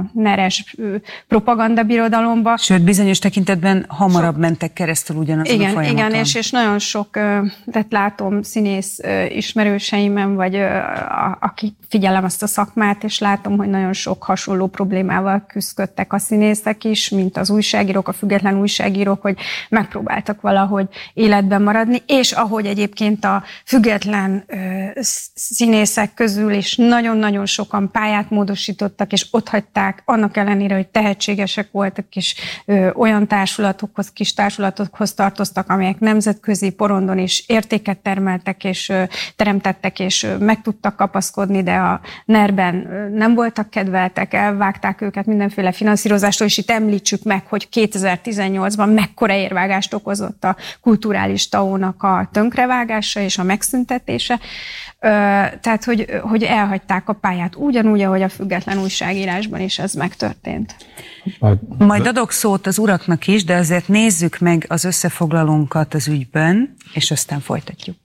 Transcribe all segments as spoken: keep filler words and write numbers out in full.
a neres propagandabirodalomba. Sőt, bizonyos tekintetben hamarabb sok... mentek keresztül ugyanazon igen, a folyamaton. Igen, és, és nagyon sok, tehát látom színész ismerőseimen, vagy akik figyelem azt a szakmát, és látom, hogy nagyon sok hasonló problémával küzdöttek a színészek is, mint az újságírók, a független újságírók, hogy megpróbáltak valahogy életben maradni, és ahogy egyébként a független ö, színészek közül is nagyon-nagyon sokan pályát módosítottak, és otthagyták, annak ellenére, hogy tehetségesek voltak, és ö, olyan társulatokhoz, kis társulatokhoz tartoztak, amelyek nemzetközi porondon is értéket termeltek, és ö, teremtettek, és ö, meg tudtak kapaszkodni, de a nerben nem voltak kedveltek, elvágták őket mindenféle finanszírozástól, és itt említsük meg, hogy kétezer-tizennyolcban mekkora érvágást okozott a kulturális taónak a tönkrevágása és a megszüntetése. Tehát, hogy, hogy elhagyták a pályát ugyanúgy, ahogy a független újságírásban is ez megtörtént. Majd adok szót az uraknak is, de azért nézzük meg az összefoglalónkat az ügyben, és aztán folytatjuk.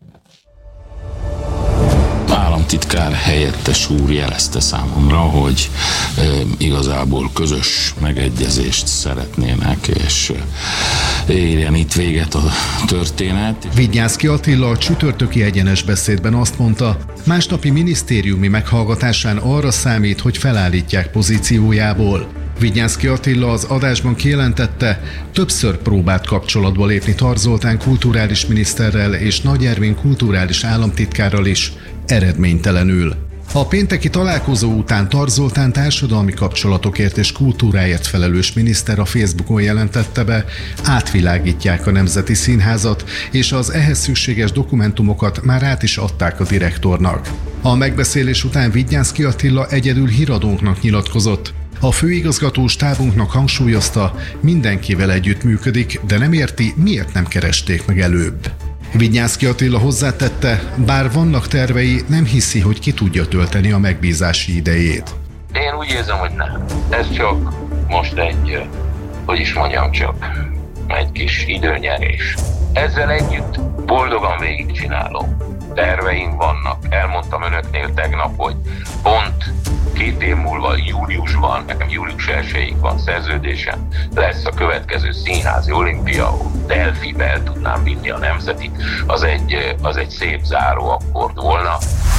Államtitkár helyettes úr jelezte számomra, hogy e, igazából közös megegyezést szeretnének, és e, érjen itt véget a történet. Vidnyánszky Attila a csütörtöki egyenes beszédben azt mondta, másnapi minisztériumi meghallgatásán arra számít, hogy felállítják pozíciójából. Vidnyánszky Attila az adásban kijelentette, többször próbált kapcsolatba lépni Tar Zoltán kulturális miniszterrel és Nagy Ervin kulturális államtitkárral is, eredménytelenül. A pénteki találkozó után Tar Zoltán társadalmi kapcsolatokért és kultúráért felelős miniszter a Facebookon jelentette be, átvilágítják a Nemzeti Színházat, és az ehhez szükséges dokumentumokat már át is adták a direktornak. A megbeszélés után Vidnyánszky Attila egyedül híradónknak nyilatkozott. A főigazgató stábunknak hangsúlyozta, mindenkivel együtt működik, de nem érti, miért nem keresték meg előbb. Vidnyánszky Attila hozzátette, bár vannak tervei, nem hiszi, hogy ki tudja tölteni a megbízási idejét. Én úgy érzem, hogy nem. Ez csak most egy, hogy is mondjam, csak egy kis időnyerés. Ezzel együtt boldogan végigcsinálom. Terveim vannak. Elmondtam önöknél tegnap, hogy pont két év múlva, júliusban, nekem július elsejéig van szerződésem, lesz a következő színházi olimpia, ahol Delfibe el tudnám vinni a nemzetit. Az egy, az egy szép záró akkord volna.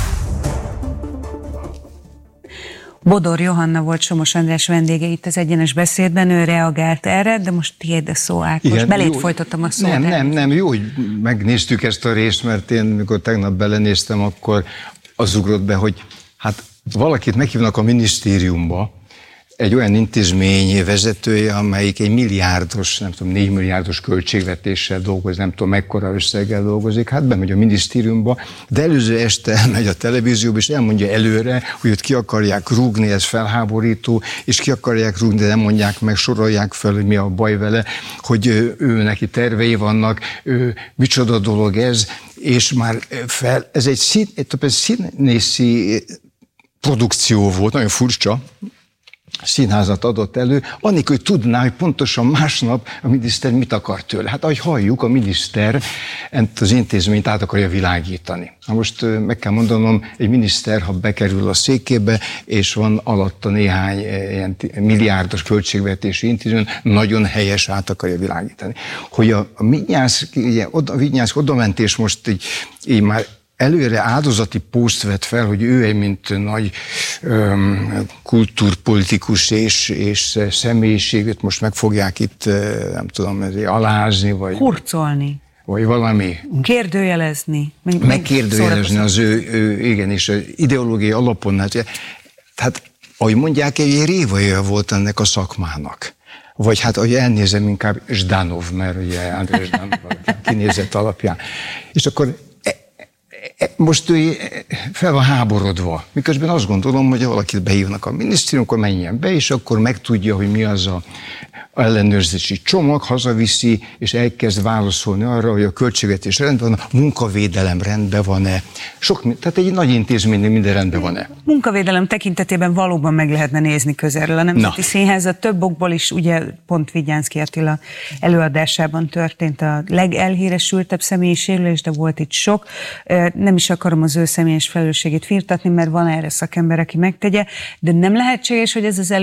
Bodor Johanna volt Somos András vendége itt az egyenes beszédben, ő reagált erre, de most tiéd a szó, Ákos. Igen, belét jó, folytattam a szót. Nem, nem, nem, jó, hogy megnéztük ezt a részt, mert én, mikor tegnap belenéztem, akkor az ugrott be, hogy hát valakit meghívnak a minisztériumba, egy olyan intézmény vezetője, amelyik egy milliárdos, nem tudom, négy milliárdos költségvetéssel dolgozik, nem tudom, mekkora összeggel dolgozik, hát bemegy a minisztériumba, de előző este elmegy a televízióba, és elmondja előre, hogy őt ki akarják rúgni, ez felháborító, és ki akarják rúgni, de nem mondják meg, sorolják fel, hogy mi a baj vele, hogy ő, ő neki tervei vannak, ő, micsoda dolog ez, és már fel, ez egy, szín, egy színészi produkció volt, nagyon furcsa, színházat adott elő, annélkül, hogy tudná, hogy pontosan másnap a miniszter mit akar tőle. Hát ahogy halljuk, a miniszter az intézményt át akarja világítani. Na most meg kell mondanom, egy miniszter, ha bekerül a székébe, és van alatta néhány ilyen milliárdos költségvetési intézmény, nagyon helyes át akarja világítani. Hogy a, a Vidnyánszky odament, és most így, így már előre áldozati pószt vett fel, hogy ő egy mint nagy um, kultúrpolitikus és, és személyiségét most meg fogják itt, nem tudom, alázni, vagy... Hurcolni. Vagy valami... Kérdőjelezni. Meg, megkérdőjelezni az ő, ő, igen, és ideológiai alapon. Hát, tehát, ahogy mondják, egy révaja volt ennek a szakmának. Vagy hát, ahogy elnézem, inkább Zsdanov, mert ugye András Zsdanov kinézett alapján. És akkor most ő fel van háborodva, miközben azt gondolom, hogy ha valakit behívnak a minisztérium, akkor menjen be, és akkor megtudja, hogy mi az a ellenőrzési csomag, hazaviszi, és elkezd válaszolni arra, hogy a költségvetés rendben van, a munkavédelem rendben van-e. Sok, tehát egy nagy intézménynél minden rendben van-e. Munkavédelem tekintetében valóban meg lehetne nézni közelről. A Nemzeti Színházat több okból is, ugye pont Vidnyánszky Attila előadásában történt a legelhíresültebb személyi sérülés, de volt itt sok. Nem is akarom az ő személyes felelősségét firtatni, mert van erre szakember, aki megtegye, de nem lehetséges, hogy ez az elő